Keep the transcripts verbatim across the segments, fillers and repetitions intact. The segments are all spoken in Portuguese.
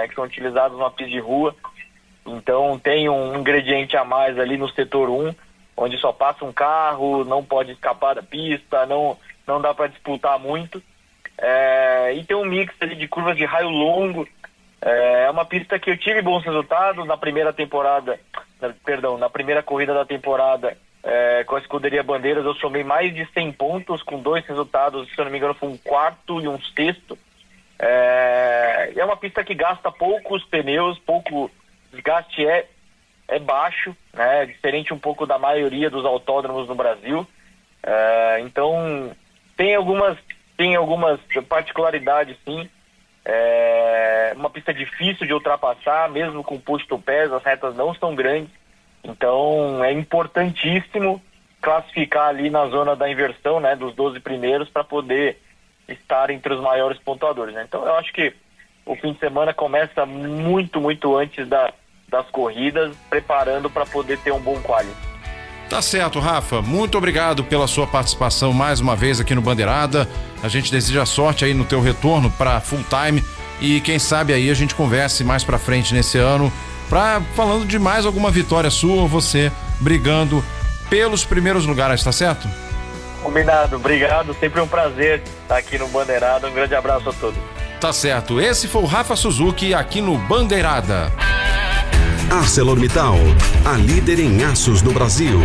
né, que são utilizados numa pista de rua. Então tem um ingrediente a mais ali no setor um, onde só passa um carro, não pode escapar da pista, não, não dá para disputar muito. É, e tem um mix ali de curvas de raio longo. É uma pista que eu tive bons resultados na primeira temporada, na, perdão, na primeira corrida da temporada, é, com a escuderia Bandeiras. Eu somei mais de cem pontos com dois resultados, se eu não me engano foi um quarto e um sexto. É, é uma pista que gasta poucos pneus, pouco desgaste é, é baixo, né? Diferente um pouco da maioria dos autódromos no Brasil. É, então tem algumas, tem algumas particularidades, sim. É uma pista difícil de ultrapassar, mesmo com push to pass, as retas não são grandes, então é importantíssimo classificar ali na zona da inversão, né, dos doze primeiros, para poder estar entre os maiores pontuadores, né? Então eu acho que o fim de semana começa muito, muito antes da, das corridas, preparando para poder ter um bom quali. Tá certo, Rafa, muito obrigado pela sua participação mais uma vez aqui no Bandeirada. A gente deseja sorte aí no teu retorno para full time e quem sabe aí a gente converse mais para frente nesse ano, pra, falando de mais alguma vitória sua, você brigando pelos primeiros lugares, tá certo? Combinado, obrigado, sempre um prazer estar aqui no Bandeirada, um grande abraço a todos. Tá certo, esse foi o Rafa Suzuki aqui no Bandeirada. ArcelorMittal, a líder em aços do Brasil.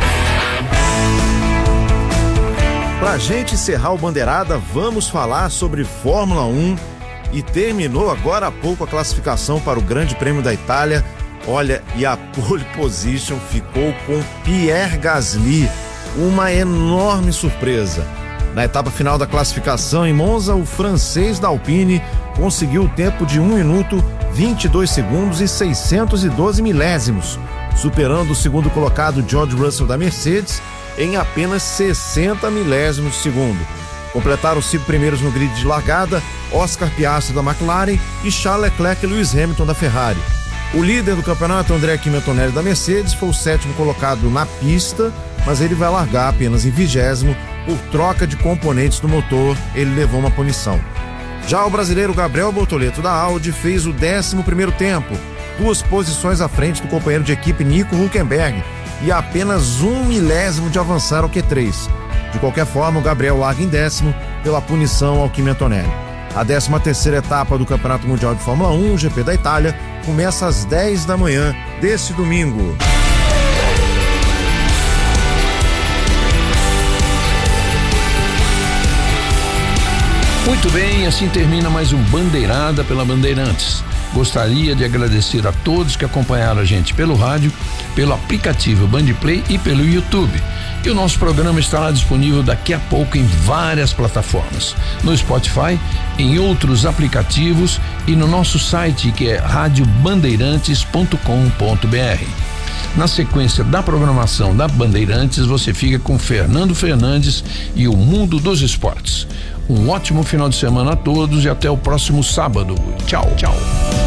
Pra gente encerrar o Bandeirada, vamos falar sobre Fórmula um e terminou agora há pouco a classificação para o Grande Prêmio da Itália. Olha, e a pole position ficou com Pierre Gasly, uma enorme surpresa. Na etapa final da classificação em Monza, o francês da Alpine conseguiu o tempo de um minuto, vinte e dois segundos e seiscentos e doze milésimos, superando o segundo colocado George Russell da Mercedes em apenas sessenta milésimos de segundo. Completaram os cinco primeiros no grid de largada Oscar Piastri da McLaren e Charles Leclerc e Lewis Hamilton da Ferrari. O líder do campeonato, André Kimi Antonelli da Mercedes, foi o sétimo colocado na pista, mas ele vai largar apenas em vigésimo por troca de componentes do motor. Ele levou uma punição. Já o brasileiro Gabriel Bortoleto da Audi fez o décimo primeiro tempo, duas posições à frente do companheiro de equipe Nico Hülkenberg e apenas um milésimo de avançar ao Q três. De qualquer forma, o Gabriel larga em décimo pela punição ao Kimi Antonelli. A décima terceira etapa do Campeonato Mundial de Fórmula um, o G P da Itália, começa às dez da manhã deste domingo. Muito bem, assim termina mais um Bandeirada pela Bandeirantes. Gostaria de agradecer a todos que acompanharam a gente pelo rádio, pelo aplicativo Bandplay e pelo YouTube. E o nosso programa estará disponível daqui a pouco em várias plataformas, no Spotify, em outros aplicativos e no nosso site, que é rádio bandeirantes ponto com ponto br. Na sequência da programação da Bandeirantes, você fica com Fernando Fernandes e o Mundo dos Esportes. Um ótimo final de semana a todos e até o próximo sábado. Tchau, tchau.